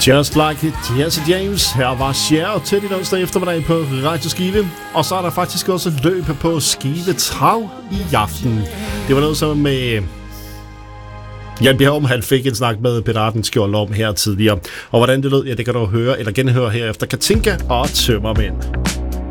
Just Like It, Jesse James. Her var Cher til din onsdag eftermiddag på Radio Skive. Og så er der faktisk også løb på Skive Trav i aften. Det var noget som med Jan Bjerg, han fik en snak med Peter Ardenskjold om her tidligere. Og hvordan det lød, ja, det kan du høre eller genhøre her efter Katinka og Tømmermænd.